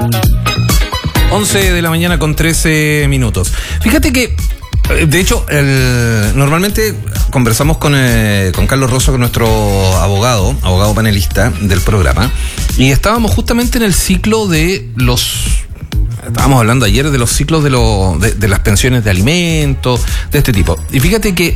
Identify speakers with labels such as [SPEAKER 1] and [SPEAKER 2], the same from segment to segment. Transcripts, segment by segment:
[SPEAKER 1] 11 de la mañana con 13 minutos. Fíjate que, de hecho, normalmente conversamos con Carlos Rosso, con nuestro abogado panelista del programa, y estábamos justamente en el ciclo de estábamos hablando ayer de los ciclos de las pensiones de alimentos, de este tipo. Y fíjate que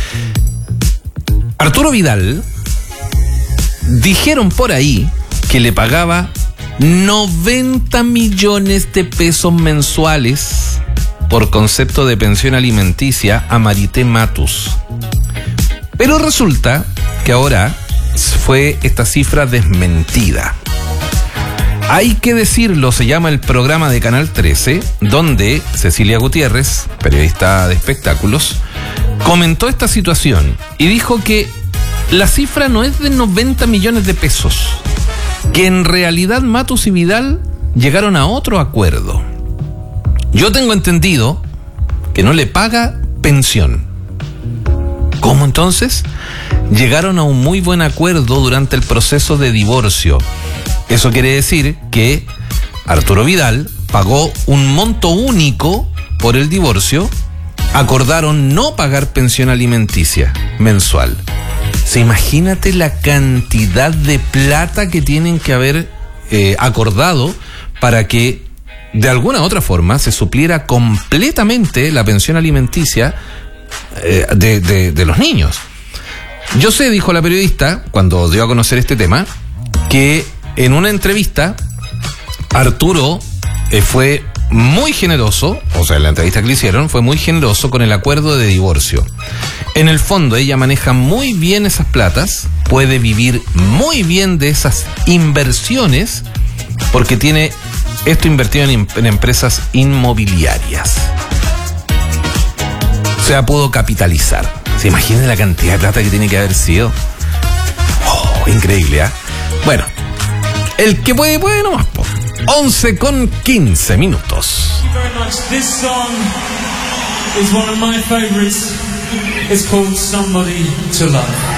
[SPEAKER 1] Arturo Vidal, dijeron por ahí que le pagaba 90 millones de pesos mensuales por concepto de pensión alimenticia a Marité Matus. Pero resulta que ahora fue esta cifra desmentida. Hay que decirlo, se llama el programa de Canal 13, donde Cecilia Gutiérrez, periodista de espectáculos, comentó esta situación y dijo que la cifra no es de 90 millones de pesos, que en realidad Matus y Vidal llegaron a otro acuerdo. Yo tengo entendido que no le paga pensión. ¿Cómo entonces? Llegaron a un muy buen acuerdo durante el proceso de divorcio. Eso quiere decir que Arturo Vidal pagó un monto único por el divorcio. Acordaron no pagar pensión alimenticia mensual. Imagínate la cantidad de plata que tienen que haber acordado para que de alguna u otra forma se supliera completamente la pensión alimenticia de los niños. Yo sé, dijo la periodista, cuando dio a conocer este tema, que en una entrevista Arturo fue muy generoso, o sea, en la entrevista que le hicieron, fue muy generoso con el acuerdo de divorcio. En el fondo, ella maneja muy bien esas platas, puede vivir muy bien de esas inversiones, porque tiene esto invertido en empresas inmobiliarias. O sea, pudo capitalizar. ¿Se imagina la cantidad de plata que tiene que haber sido? Oh, increíble, ¿eh? Bueno, el que puede nomás, po. 11 con 15 minutos.
[SPEAKER 2] Thank you very much. This song is one of my favorites. It's called Somebody to Love.